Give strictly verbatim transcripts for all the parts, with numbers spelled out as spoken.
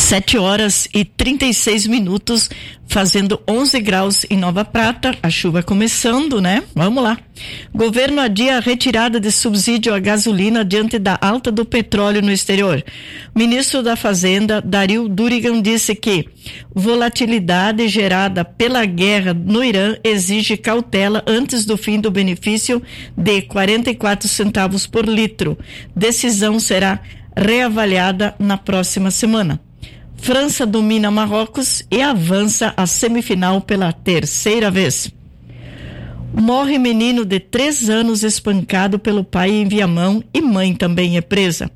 sete horas e trinta e seis minutos, fazendo onze graus em Nova Prata, a chuva começando, né? Vamos lá. Governo adia a retirada de subsídio à gasolina diante da alta do petróleo no exterior. Ministro da Fazenda, Dario Durigan, disse que volatilidade gerada pela guerra no Irã exige cautela antes do fim do benefício de quarenta e quatro centavos por litro. Decisão será reavaliada na próxima semana. França domina Marrocos e avança à semifinal pela terceira vez. Morre menino de três anos espancado pelo pai em Viamão e mãe também é presa.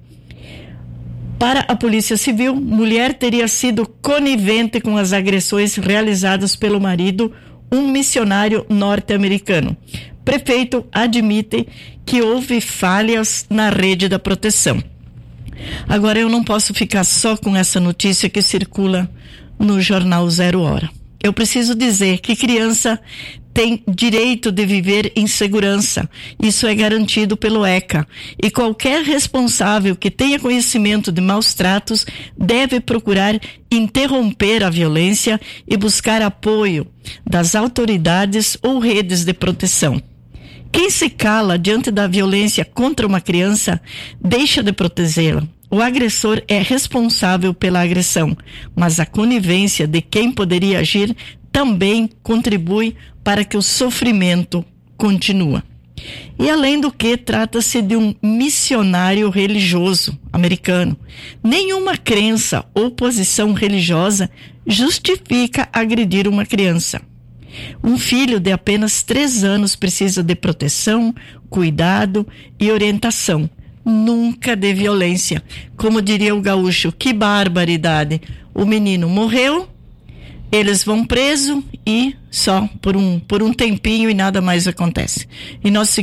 Para a Polícia Civil, mulher teria sido conivente com as agressões realizadas pelo marido, um missionário norte-americano. Prefeito admite que houve falhas na rede da proteção. Agora, eu não posso ficar só com essa notícia que circula no jornal Zero Hora. Eu preciso dizer que criança tem direito de viver em segurança. Isso é garantido pelo ECA. E qualquer responsável que tenha conhecimento de maus tratos deve procurar interromper a violência e buscar apoio das autoridades ou redes de proteção. Quem se cala diante da violência contra uma criança deixa de protegê-la. O agressor é responsável pela agressão, mas a conivência de quem poderia agir também contribui para que o sofrimento continue. E além do que, trata-se de um missionário religioso americano. Nenhuma crença ou posição religiosa justifica agredir uma criança. Um filho de apenas três anos precisa de proteção, cuidado e orientação. Nunca de violência. Como diria o gaúcho, que barbaridade. O menino morreu, eles vão preso e só por um, por um tempinho e nada mais acontece. E nós